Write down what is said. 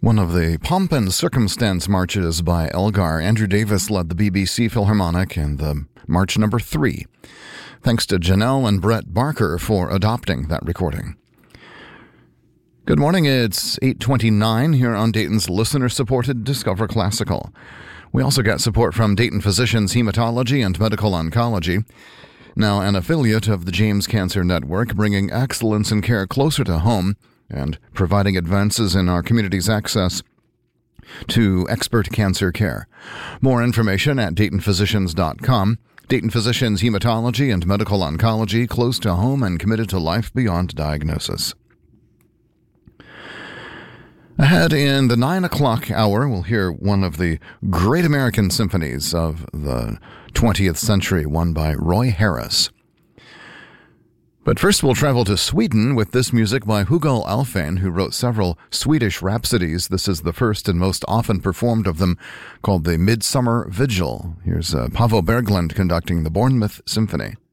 One of the Pomp and Circumstance marches by Elgar, Andrew Davis led the BBC Philharmonic in the March number 3. Thanks to Janelle and Brett Barker for adopting that recording. Good morning, it's 8:29 here on Dayton's listener-supported Discover Classical. We also get support from Dayton Physicians Hematology and Medical Oncology, now an affiliate of the James Cancer Network, bringing excellence in care closer to home and providing advances in our community's access to expert cancer care. More information at DaytonPhysicians.com. Dayton Physicians Hematology and Medical Oncology, close to home and committed to life beyond diagnosis. Ahead in the 9 o'clock hour, we'll hear one of the great American symphonies of the 20th century, one by Roy Harris. But first we'll travel to Sweden with this music by Hugo Alfvén, who wrote several Swedish rhapsodies. This is the first and most often performed of them, called the Midsummer Vigil. Here's Paavo Berglund conducting the Bournemouth Symphony.